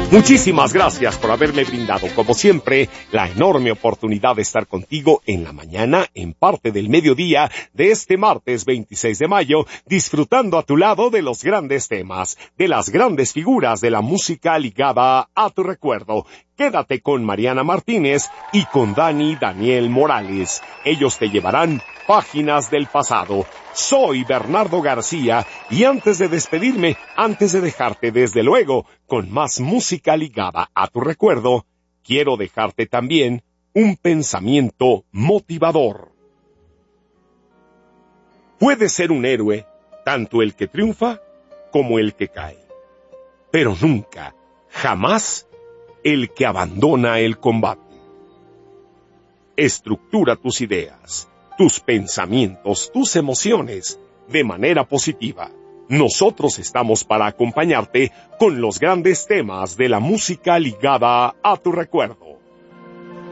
Muchísimas gracias por haberme brindado, como siempre, la enorme oportunidad de estar contigo en la mañana, en parte del mediodía de este martes 26 de mayo, disfrutando a tu lado de los grandes temas, de las grandes figuras de la música ligada a tu recuerdo. Quédate con Mariana Martínez y con Daniel Morales. Ellos te llevarán páginas del pasado. Soy Bernardo García y antes de despedirme, antes de dejarte desde luego con más música ligada a tu recuerdo, quiero dejarte también un pensamiento motivador. Puede ser un héroe tanto el que triunfa como el que cae, pero nunca, jamás, el que abandona el combate. Estructura tus ideas, tus pensamientos, tus emociones, de manera positiva. Nosotros estamos para acompañarte con los grandes temas de la música ligada a tu recuerdo.